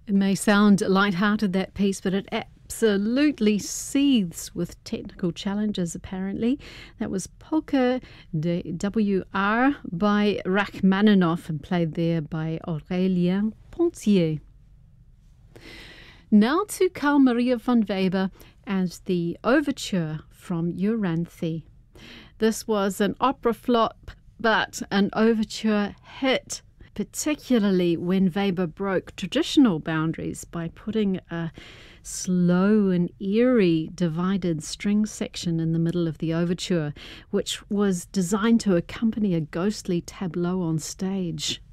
It may sound light-hearted, that piece, but it absolutely seethes with technical challenges, apparently. That was Polka de WR by Rachmaninoff and played there by Aurélien Pontier. Now to Carl Maria von Weber and the overture from Euryanthe. This was an opera flop, but an overture hit, particularly when Weber broke traditional boundaries by putting a slow and eerie divided string section in the middle of the overture, which was designed to accompany a ghostly tableau on stage.